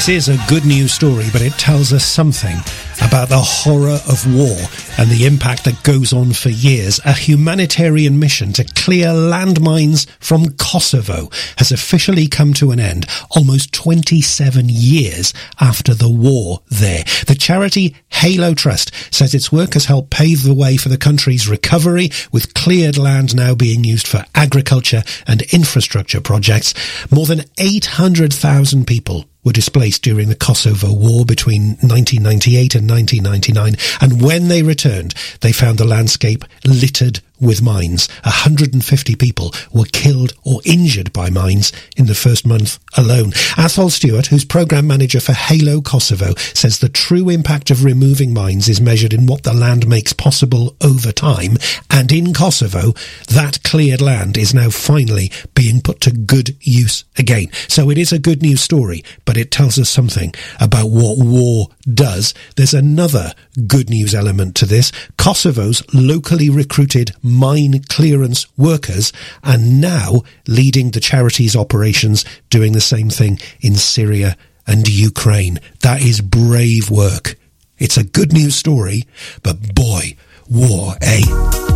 This is a good news story, but it tells us something about the horror of war and the impact that goes on for years. A humanitarian mission to clear landmines from Kosovo has officially come to an end almost 27 years after the war there. The charity Halo Trust says its work has helped pave the way for the country's recovery, with cleared land now being used for agriculture and infrastructure projects. More than 800,000 people were displaced during the Kosovo War between 1998 and 1999, and when they returned, they found the landscape littered with mines. 150 people were killed or injured by mines in the first month alone. Athol Stewart, who's programme manager for Halo Kosovo, says the true impact of removing mines is measured in what the land makes possible over time, and in Kosovo, that cleared land is now finally being put to good use again. So it is a good news story, but it tells us something about what war does. There's another good news element to this. Kosovo's locally recruited mine clearance workers are now leading the charity's operations, doing the same thing in Syria and Ukraine. That is brave work. It's a good news story, but boy, war, eh?